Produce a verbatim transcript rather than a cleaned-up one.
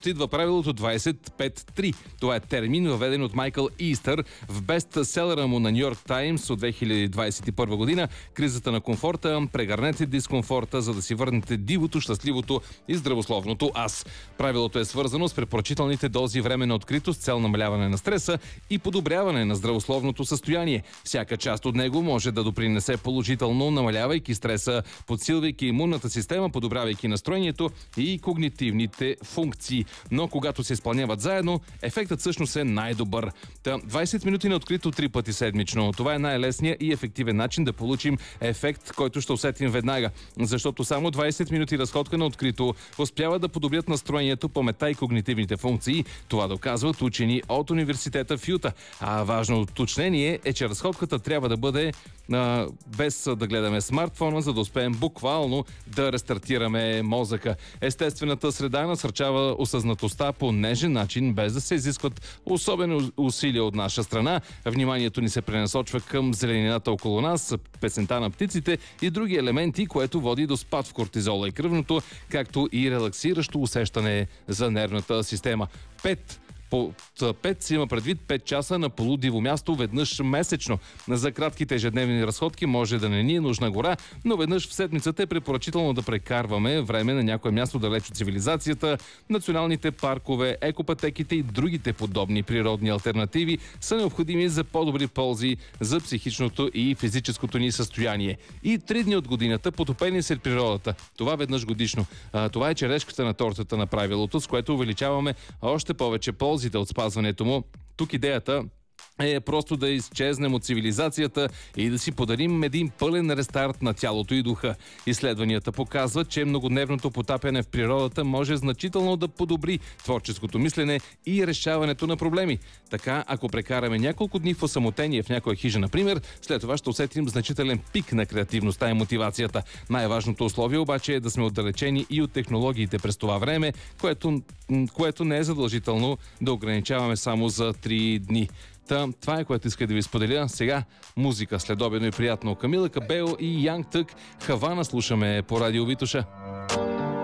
идва правилото двайсет пет три. Това е термин, въведен от Майкъл Истър в бестселера му на Ню Йорк Таймс от две хиляди двайсет и първа година. Кризата на комфорта, прегърнете дискомфорта, за да си върнете дивото, щастливото и здравословното аз. Правилото е свързано с препоръчителните дози време на открито с цел намаляване на стреса и подобряване на здравословното състояние. Всяка част от него може да допринесе положително, намалявайки стреса, подсилвайки имунната система, подобрявайки настроението и когнитивните функции. Но когато се изпълняват заедно, ефектът всъщност е най-добър. Та двайсет минути на открито три пъти седмично. Това е най-лесният и ефективен начин да получим ефект, който ще усетим веднага. Защото само двайсет минути разходка на открито успяват да подобрят настроението, паметта и когнитивните функции. Това доказват учени от университета в Юта. А важно уточнение е, че разходката трябва да бъде а, без да гледаме смартфона, за да успеем буквално да рестартираме мозъка. Естествената среда насърчава осъзнатостта по нежен начин, без да се изискват особени усилия от наша страна. Вниманието ни се пренасочва към зеленината около нас, песента на птиците и други елементи, което води до спад в кортизола и кръвното, както и релаксиращо усещане за нервната система. Пет По пет си има предвид пет часа на полудиво място веднъж месечно. За кратките ежедневни разходки може да не ни е нужна гора, но веднъж в седмицата е препоръчително да прекарваме време на някое място далеч от цивилизацията. Националните паркове, екопътеките и другите подобни природни алтернативи са необходими за по-добри ползи за психичното и физическото ни състояние. И три дни от годината потопени сред природата. Това веднъж годишно. А, това е черешката на тортата на правилото, с което увеличаваме още повече ползи от спазването му. Тук идеята е просто да изчезнем от цивилизацията и да си подарим един пълен рестарт на тялото и духа. Изследванията показват, че многодневното потапяне в природата може значително да подобри творческото мислене и решаването на проблеми. Така, ако прекараме няколко дни в осамотение в някоя хижа, например, след това ще усетим значителен пик на креативността и мотивацията. Най-важното условие обаче е да сме отдалечени и от технологиите през това време, което, което не е задължително да ограничаваме само за три дни. Та, това е, което иска да ви споделя. Сега музика следобедно и приятно. Камила Кабело и Янг Тък. Хавана слушаме по радио Витоша.